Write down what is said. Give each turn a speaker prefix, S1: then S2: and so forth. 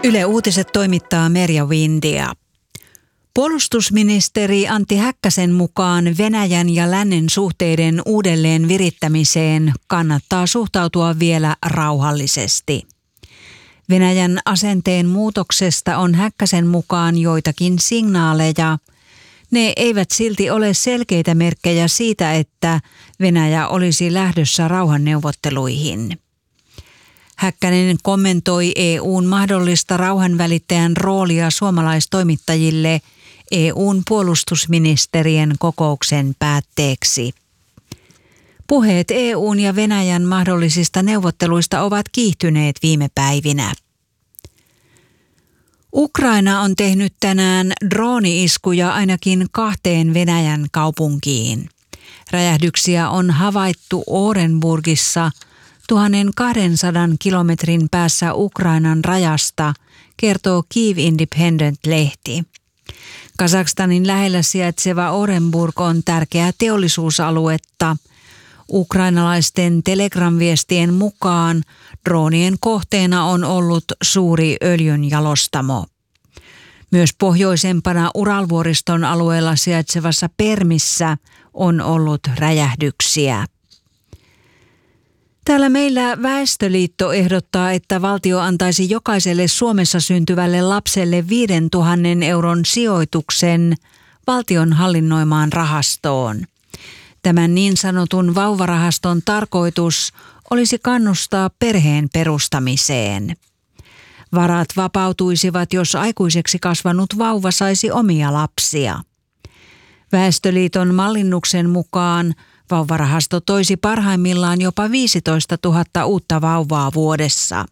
S1: Yle Uutiset toimittaa Merja Windia. Puolustusministeri Antti Häkkäsen mukaan Venäjän ja lännen suhteiden uudelleen virittämiseen kannattaa suhtautua vielä rauhallisesti. Venäjän asenteen muutoksesta on Häkkäsen mukaan joitakin signaaleja. Ne eivät silti ole selkeitä merkkejä siitä, että Venäjä olisi lähdössä rauhanneuvotteluihin. Häkkänen kommentoi EU:n mahdollista rauhanvälittäjän roolia suomalaistoimittajille EU:n puolustusministerien kokouksen päätteeksi. Puheet EU:n ja Venäjän mahdollisista neuvotteluista ovat kiihtyneet viime päivinä. Ukraina on tehnyt tänään drooni-iskuja ainakin 2 Venäjän kaupunkiin. Räjähdyksiä on havaittu Orenburgissa 1200 kilometrin päässä Ukrainan rajasta, kertoo Kyiv Independent-lehti. Kazakstanin lähellä sijaitseva Orenburg on tärkeää teollisuusaluetta. Ukrainalaisten Telegram-viestien mukaan droonien kohteena on ollut suuri öljynjalostamo. Myös pohjoisempana Uralvuoriston alueella sijaitsevassa Permissä on ollut räjähdyksiä. Täällä meillä Väestöliitto ehdottaa, että valtio antaisi jokaiselle Suomessa syntyvälle lapselle 5 000 euron sijoituksen valtion hallinnoimaan rahastoon. Tämän niin sanotun vauvarahaston tarkoitus olisi kannustaa perheen perustamiseen. Varat vapautuisivat, jos aikuiseksi kasvanut vauva saisi omia lapsia. Väestöliiton mallinnuksen mukaan vauvarahasto toisi parhaimmillaan jopa 15 000 uutta vauvaa vuodessa.